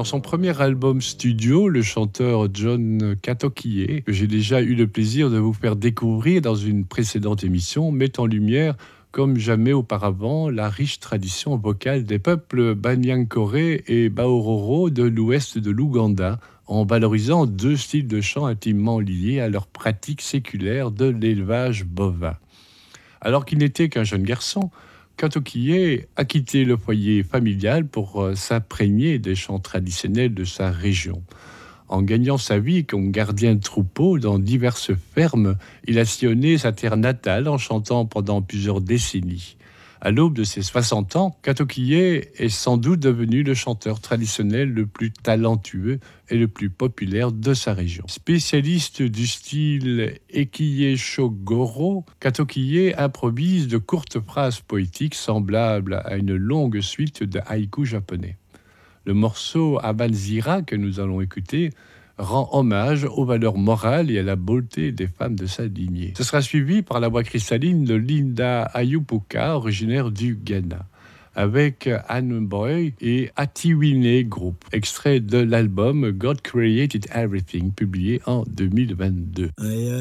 Dans son premier album studio, le chanteur John Katokié, que j'ai déjà eu le plaisir de vous faire découvrir dans une précédente émission, met en lumière, comme jamais auparavant, la riche tradition vocale des peuples Banyankore et Baororo de l'ouest de l'Ouganda, en valorisant deux styles de chant intimement liés à leur pratique séculaire de l'élevage bovin. Alors qu'il n'était qu'un jeune garçon, Katokié a quitté le foyer familial pour s'imprégner des chants traditionnels de sa région. En gagnant sa vie comme gardien de troupeau dans diverses fermes, il a sillonné sa terre natale en chantant pendant plusieurs décennies. À l'aube de ses 60 ans, Katokié est sans doute devenu le chanteur traditionnel le plus talentueux et le plus populaire de sa région. Spécialiste du style Ekiye Shogoro, Katokié improvise de courtes phrases poétiques semblables à une longue suite de haïkus japonais. Le morceau Abanzira que nous allons écouter rend hommage aux valeurs morales et à la beauté des femmes de sa lignée. Ce sera suivi par la voix cristalline de Linda Ayupuka, originaire du Ghana, avec Anne Boy et Atiwine Group, extrait de l'album God Created Everything, publié en 2022.